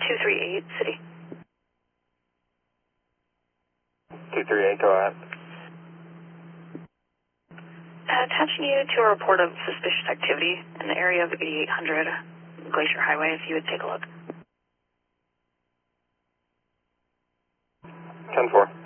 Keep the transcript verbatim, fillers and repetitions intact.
two three eight, City. two three eight, go ahead. Uh, attaching you to a report of suspicious activity in the area of eighty-eight hundred Glacier Highway, if you would take a look. ten four.